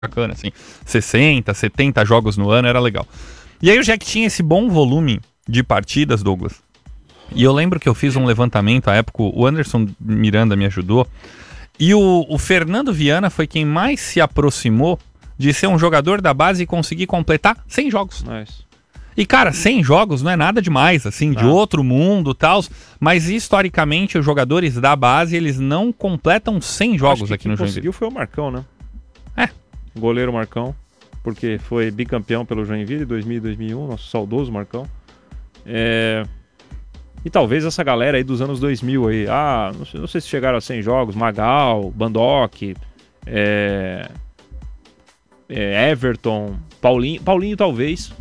bacana, assim, 60, 70 jogos no ano, era legal. E aí o Jack tinha esse bom volume de partidas, Douglas. E eu lembro que eu fiz um levantamento à época, o Anderson Miranda me ajudou, e o Fernando Viana foi quem mais se aproximou de ser um jogador da base e conseguir completar 100 jogos. Nice. E, cara, 100 jogos não é nada demais, assim, de outro mundo e tal, mas historicamente os jogadores da base, eles não completam 100 jogos aqui no Joinville. Quem conseguiu foi o Marcão, né? O goleiro Marcão, porque foi bicampeão pelo Joinville em 2000 e 2001, nosso saudoso Marcão. E talvez essa galera aí dos anos 2000 aí, não sei se chegaram a 100 jogos, Magal, Bandock, Everton, Paulinho talvez,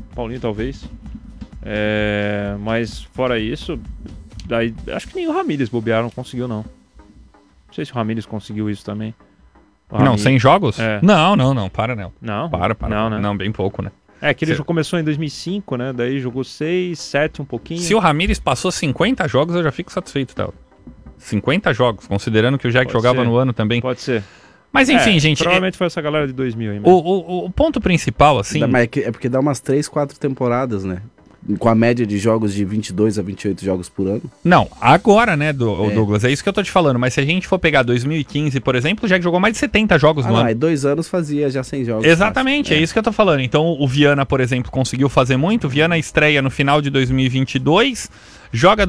mas fora isso, daí, acho que nem o Ramírez bobear não conseguiu não sei se o Ramírez conseguiu isso também. Não, 100 jogos? Não, para não. Não? Para. Né? Não, bem pouco, né? Que ele começou em 2005, né? Daí jogou 6, 7 um pouquinho. Se o Ramírez passou 50 jogos, eu já fico satisfeito, tá? 50 jogos, considerando que o Jack jogava no ano também. Pode ser. Mas enfim, gente... Provavelmente foi essa galera de 2000 aí mesmo. O ponto principal, assim... É porque dá umas 3, 4 temporadas, né? Com a média de jogos de 22 a 28 jogos por ano. Não, agora, né, Douglas, é isso que eu tô te falando. Mas se a gente for pegar 2015, por exemplo, o Jack jogou mais de 70 jogos no ano. Aí 2 anos fazia já 100 jogos. Exatamente, é isso que eu tô falando. Então o Viana, por exemplo, conseguiu fazer muito. O Viana estreia no final de 2022, joga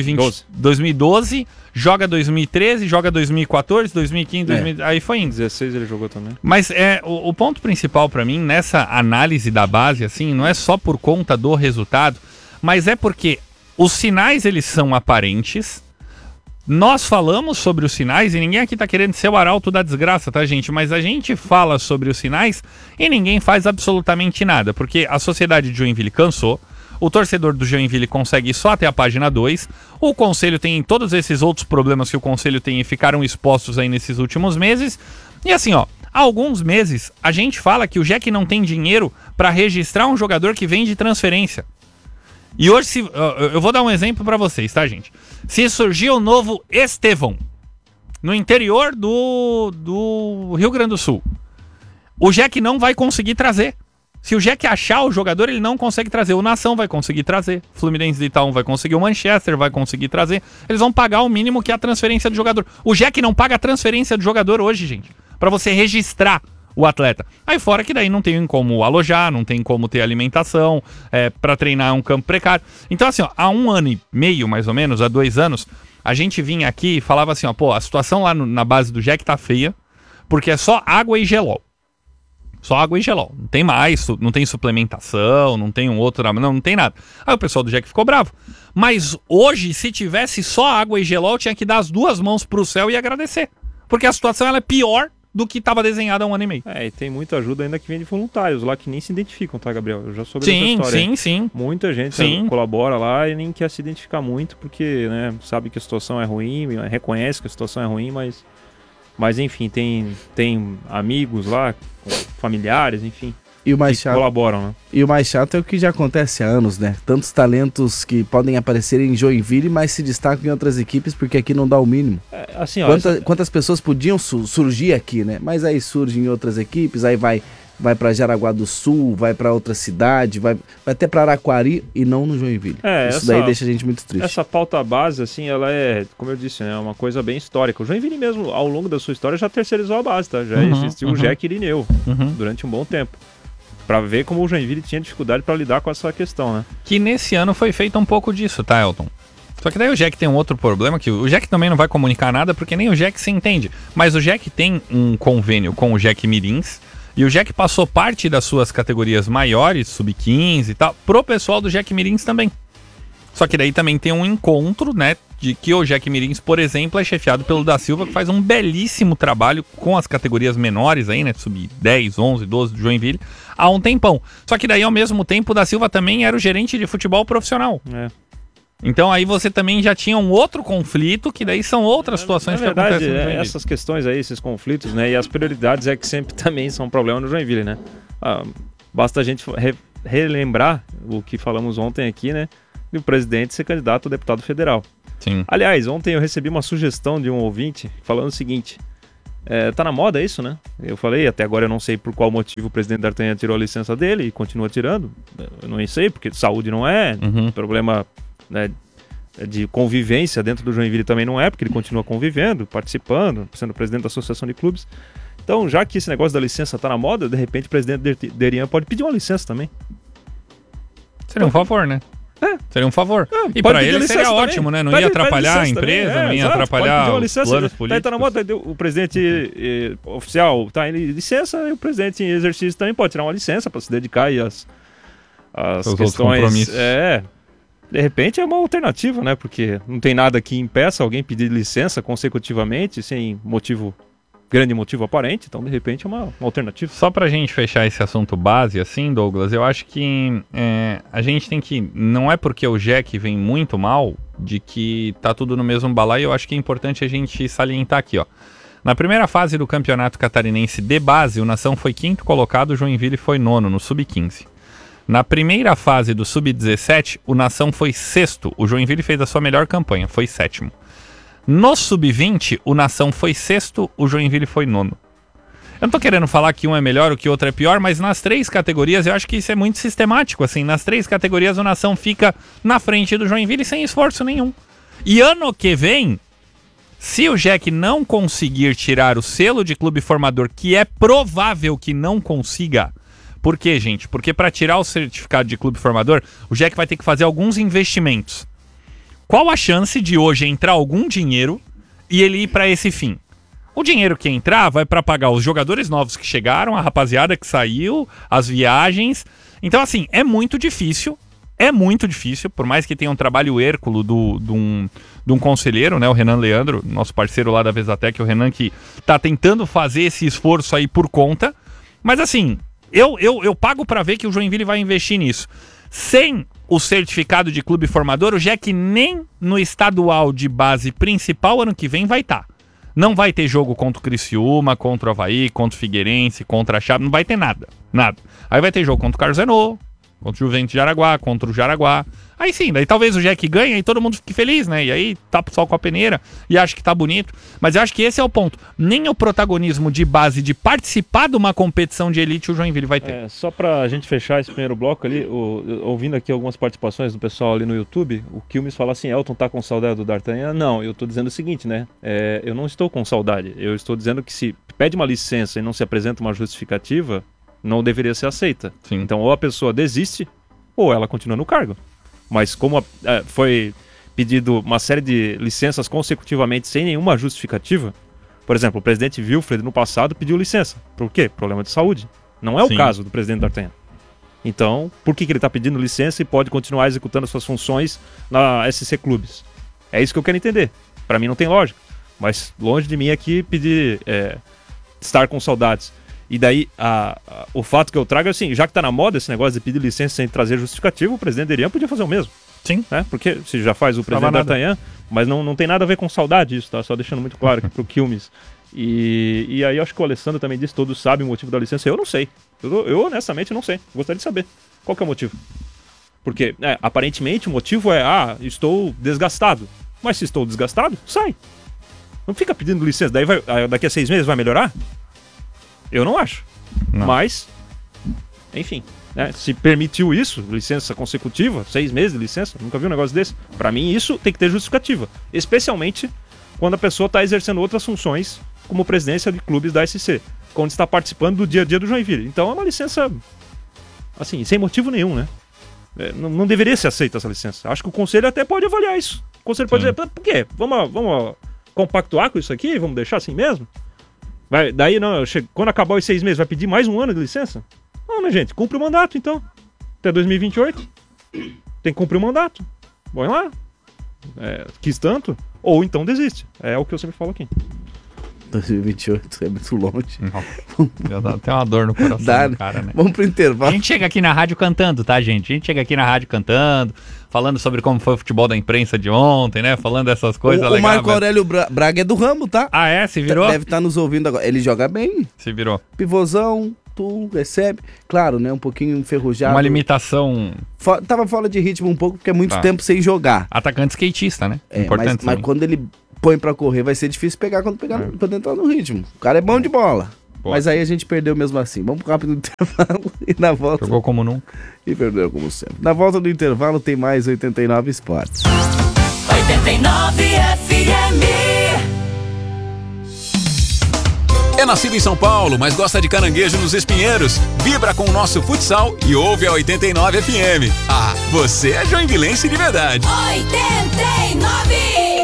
2012, joga 2013, joga 2014, 2015, aí foi indo. 16 ele jogou também. Mas o ponto principal pra mim nessa análise da base, assim, não é só por conta do resultado, mas é porque os sinais, eles são aparentes. Nós falamos sobre os sinais e ninguém aqui tá querendo ser o arauto da desgraça, tá, gente? Mas a gente fala sobre os sinais e ninguém faz absolutamente nada, porque a sociedade de Joinville cansou. O torcedor do Joinville consegue ir só até a página 2. O Conselho tem todos esses outros problemas que o Conselho tem e ficaram expostos aí nesses últimos meses. E assim, ó, há alguns meses a gente fala que o Jack não tem dinheiro para registrar um jogador que vem de transferência. E hoje, eu vou dar um exemplo para vocês, tá, gente? Se surgir o novo Estevão no interior do Rio Grande do Sul, o Jack não vai conseguir trazer. Se o Jack achar o jogador, ele não consegue trazer. O Nação vai conseguir trazer. O Fluminense de Itaú vai conseguir. O Manchester vai conseguir trazer. Eles vão pagar o mínimo que é a transferência do jogador. O Jack não paga a transferência do jogador hoje, gente. Pra você registrar o atleta. Aí fora que daí não tem como alojar, não tem como ter alimentação. Pra treinar é um campo precário. Então assim, ó, há 1 ano e meio, mais ou menos, há 2 anos, a gente vinha aqui e falava assim, ó, pô, a situação lá na base do Jack tá feia, porque é só água e gelol. Só água e gelol. Não tem mais, não tem suplementação, não tem um outro... Não tem nada. Aí o pessoal do Jack ficou bravo. Mas hoje, se tivesse só água e gelol, tinha que dar as 2 mãos pro céu e agradecer. Porque a situação ela é pior do que estava desenhada há 1 ano e meio. E tem muita ajuda ainda que vem de voluntários lá que nem se identificam, tá, Gabriel? Eu já soube dessa história. Sim. Muita gente colabora lá e nem quer se identificar muito porque, né, sabe que a situação é ruim, reconhece que a situação é ruim, mas enfim, tem amigos lá, familiares, enfim, e o mais chato, colaboram, né? E o mais chato é o que já acontece há anos, né? Tantos talentos que podem aparecer em Joinville, mas se destacam em outras equipes porque aqui não dá o mínimo. Assim, ó, quantas pessoas podiam surgir aqui, né? Mas aí surgem em outras equipes, aí vai para Jaraguá do Sul, vai para outra cidade, vai até para Araquari e não no Joinville. Isso daí deixa a gente muito triste. Essa pauta base, assim, ela é, como eu disse, né, uma coisa bem histórica. O Joinville mesmo, ao longo da sua história, já terceirizou a base, tá? Já existiu o Jack Irineu durante um bom tempo. Pra ver como o Joinville tinha dificuldade para lidar com essa questão, né? Que nesse ano foi feito um pouco disso, tá, Elton? Só que daí o Jack tem um outro problema, que o Jack também não vai comunicar nada, porque nem o Jack se entende. Mas o Jack tem um convênio com o Jack Mirins, e o Jack passou parte das suas categorias maiores, sub-15 e tal, pro pessoal do Jack Mirins também. Só que daí também tem um encontro, né, de que o Jack Mirins, por exemplo, é chefiado pelo Da Silva, que faz um belíssimo trabalho com as categorias menores aí, né, sub-10, 11, 12 do Joinville, há um tempão. Só que daí, ao mesmo tempo, o Da Silva também era o gerente de futebol profissional. Então aí você também já tinha um outro conflito, que daí são outras situações que acontecem no Joinville. Essas questões aí, esses conflitos, né, e as prioridades é que sempre também são um problema no Joinville, né? Basta a gente relembrar o que falamos ontem aqui, né, de o presidente ser candidato a deputado federal. Sim. Aliás, ontem eu recebi uma sugestão de um ouvinte falando o seguinte: tá na moda isso, né? Eu falei, até agora eu não sei por qual motivo o presidente D'Artagnan tirou a licença dele e continua tirando. Eu não sei, porque saúde não é, problema, né, de convivência dentro do Joinville também não é, porque ele continua convivendo, participando, sendo presidente da Associação de Clubes. Então, já que esse negócio da licença tá na moda, de repente o presidente Derian pode pedir uma licença também. Seria um favor, né? Seria um favor. E para ele seria ótimo, né? Não ia atrapalhar a empresa, não ia atrapalhar os planos políticos. Tá na moda, o presidente oficial tá em licença e o presidente em exercício também pode tirar uma licença para se dedicar aí às questões. De repente é uma alternativa, né? Porque não tem nada que impeça alguém pedir licença consecutivamente sem grande motivo aparente, então de repente é uma alternativa. Só pra gente fechar esse assunto base, assim, Douglas, eu acho que a gente tem que, não é porque o Jack vem muito mal, de que tá tudo no mesmo balaio, eu acho que é importante a gente salientar aqui, ó. Na primeira fase do Campeonato Catarinense de base, o Nação foi 5º colocado, o Joinville foi 9º, no Sub-15. Na primeira fase do Sub-17, o Nação foi 6º, o Joinville fez a sua melhor campanha, foi 7º. No Sub-20, o Nação foi 6º, o Joinville foi 9º. Eu não tô querendo falar que um é melhor ou que o outro é pior, mas nas 3 categorias eu acho que isso é muito sistemático, assim. Nas 3 categorias o Nação fica na frente do Joinville sem esforço nenhum. E ano que vem, se o Jack não conseguir tirar o selo de clube formador, que é provável que não consiga. Por quê, gente? Porque para tirar o certificado de clube formador, o Jack vai ter que fazer alguns investimentos. Qual a chance de hoje entrar algum dinheiro e ele ir para esse fim? O dinheiro que entrar vai para pagar os jogadores novos que chegaram, a rapaziada que saiu, as viagens. Então, assim, é muito difícil, por mais que tenha um trabalho hérculo de um conselheiro, né, o Renan Leandro, nosso parceiro lá da Vesatec, o Renan, que tá tentando fazer esse esforço aí por conta. Mas, assim, eu pago para ver que o Joinville vai investir nisso. Sem o certificado de clube formador, o Jack nem no estadual de base principal ano que vem vai estar. Não vai ter jogo contra o Criciúma, contra o Avaí, contra o Figueirense, contra a Chape, não vai ter nada. Aí vai ter jogo contra o Carlos Zenô, contra o Juventus de Jaraguá, contra o Jaraguá. Aí sim, daí talvez o Jack ganhe e todo mundo fique feliz, né? E aí tapa o sol com a peneira e acha que tá bonito. Mas eu acho que esse é o ponto. Nem o protagonismo de base de participar de uma competição de elite o Joinville vai ter. Só pra gente fechar esse primeiro bloco ali, ouvindo aqui algumas participações do pessoal ali no YouTube, o Quilmes fala assim, Elton tá com saudade do D'Artagnan? Não, eu tô dizendo o seguinte, né? Eu não estou com saudade. Eu estou dizendo que se pede uma licença e não se apresenta uma justificativa, não deveria ser aceita. Sim. Então ou a pessoa desiste ou ela continua no cargo. Mas como foi pedido uma série de licenças consecutivamente sem nenhuma justificativa, por exemplo, o presidente Wilfred no passado pediu licença. Por quê? Problema de saúde. Não é o caso do presidente D'Artagnan. Então, por que ele está pedindo licença e pode continuar executando suas funções na SC Clubes? É isso que eu quero entender. Para mim não tem lógica. Mas longe de mim aqui pedir estar com saudades. E daí, o fato que eu trago é assim, já que tá na moda esse negócio de pedir licença sem trazer justificativo, o presidente Derian podia fazer o mesmo. Sim. Né? Porque se já faz o presidente D'Artagnan, mas não tem nada a ver com saudade isso, tá? Só deixando muito claro aqui pro Quilmes. E aí eu acho que o Alessandro também disse, todos sabem o motivo da licença. Eu não sei. Eu honestamente não sei. Gostaria de saber. Qual que é o motivo? Porque, aparentemente, o motivo é, estou desgastado. Mas se estou desgastado, sai. Não fica pedindo licença. Daí daqui a 6 meses vai melhorar? Eu não acho. Não. Mas, enfim, né? Se permitiu isso, licença consecutiva, 6 meses de licença, nunca vi um negócio desse. Pra mim, isso tem que ter justificativa. Especialmente quando a pessoa está exercendo outras funções, como presidência de clubes da SC, quando está participando do dia a dia do Joinville. Então é uma licença, assim, sem motivo nenhum, né? Não deveria ser aceita essa licença. Acho que o conselho até pode avaliar isso. O conselho pode dizer, por quê? Vamos compactuar com isso aqui? Vamos deixar assim mesmo? Daí, quando acabar os 6 meses, vai pedir mais um ano de licença? Não, né, gente? Cumpre o mandato, então. Até 2028. Tem que cumprir o mandato. Põe lá. Quis tanto. Ou então desiste. É o que eu sempre falo aqui. 2028 é muito longe. Já dá até uma dor no coração do cara, né? Vamos pro intervalo. A gente chega aqui na rádio cantando, tá, gente? A gente chega aqui na rádio cantando, falando sobre como foi o futebol da imprensa de ontem, né? Falando dessas coisas legais. O Marco Aurélio Braga é do ramo, tá? Ah, é? Se virou? Deve estar nos ouvindo agora. Ele joga bem. Se virou. Pivôzão, tu recebe. Claro, né? Um pouquinho enferrujado. Uma limitação. Tava fora de ritmo um pouco, porque é muito tempo sem jogar. Atacante skatista, né? Importante. Mas quando ele põe pra correr, vai ser difícil pegar quando entrar no ritmo. O cara é bom de bola. Mas aí a gente perdeu mesmo assim. Vamos pro rápido intervalo e na volta... Jogou como nunca. E perdeu como sempre. Na volta do intervalo tem mais 89 Esportes. 89 FM. É nascido em São Paulo, mas gosta de caranguejo nos espinheiros. Vibra com o nosso futsal e ouve a 89 FM. Ah, você é joinvilense de verdade. 89.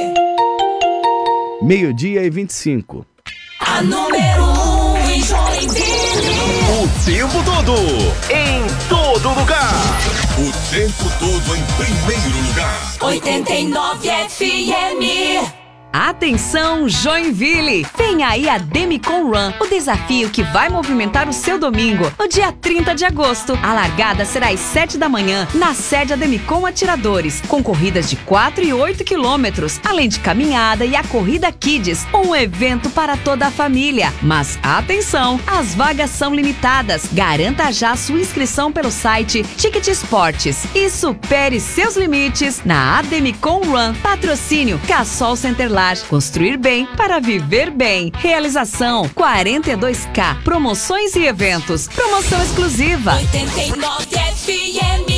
12:25. A número 1 em Joinville. O tempo todo, em todo lugar. O tempo todo em primeiro lugar. 89 FM. Atenção, Joinville! Vem aí a Demicon Run, o desafio que vai movimentar o seu domingo, no dia 30 de agosto. A largada será às 7 da manhã, na sede Demicon Atiradores, com corridas de 4 e 8 quilômetros, além de caminhada e a Corrida Kids, um evento para toda a família. Mas atenção, as vagas são limitadas. Garanta já sua inscrição pelo site Ticket Esportes e supere seus limites na Ademicon Run. Patrocínio Cassol Centerlar. Construir bem para viver bem. Realização 42K. Promoções e eventos. Promoção exclusiva. 89 FM.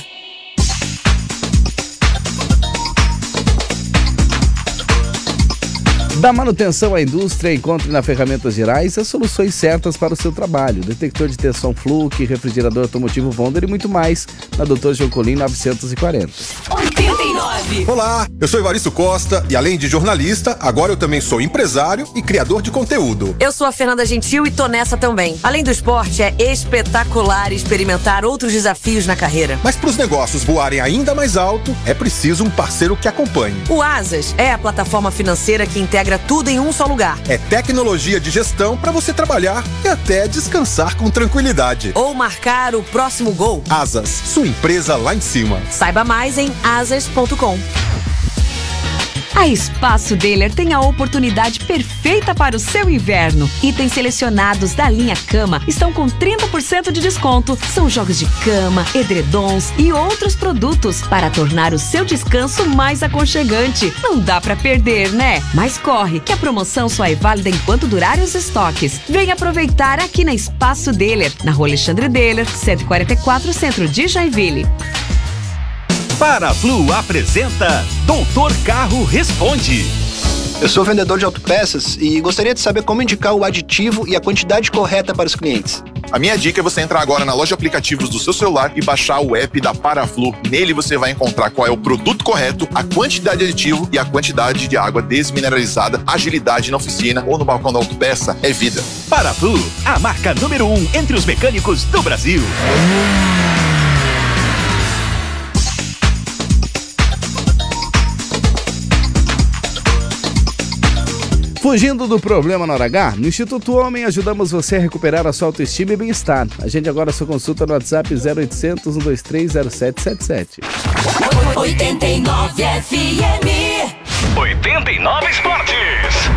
Da manutenção à indústria, encontre na Ferramentas Gerais as soluções certas para o seu trabalho. Detector de tensão Fluke, refrigerador automotivo Wonder e muito mais na Dr. João Colim 940. 89. Olá, eu sou Evaristo Costa e além de jornalista, agora eu também sou empresário e criador de conteúdo. Eu sou a Fernanda Gentil e tô nessa também. Além do esporte, é espetacular experimentar outros desafios na carreira. Mas para os negócios voarem ainda mais alto, é preciso um parceiro que acompanhe. O Asas é a plataforma financeira que integra tudo em um só lugar. É tecnologia de gestão para você trabalhar e até descansar com tranquilidade. Ou marcar o próximo gol. Asas, sua empresa lá em cima. Saiba mais em asas.com. A Espaço Deler tem a oportunidade perfeita para o seu inverno. Itens selecionados da linha Cama estão com 30% de desconto. São jogos de cama, edredons e outros produtos para tornar o seu descanso mais aconchegante. Não dá para perder, né? Mas corre, que a promoção só é válida enquanto durarem os estoques. Venha aproveitar aqui na Espaço Deler, na Rua Alexandre Deler, 144, centro de Joinville. Paraflu apresenta Doutor Carro Responde. Eu sou vendedor de autopeças e gostaria de saber como indicar o aditivo e a quantidade correta para os clientes. A minha dica é você entrar agora na loja de aplicativos do seu celular e baixar o app da Paraflu. Nele você vai encontrar qual é o produto correto, a quantidade de aditivo e a quantidade de água desmineralizada. Agilidade na oficina ou no balcão da autopeça é vida. Paraflu, a marca número 1 entre os mecânicos do Brasil. Fugindo do problema na hora H, no Instituto Homem ajudamos você a recuperar a sua autoestima e bem-estar. Agende agora a sua consulta no WhatsApp 0800 123 0777. 89 FM. 89 Esportes.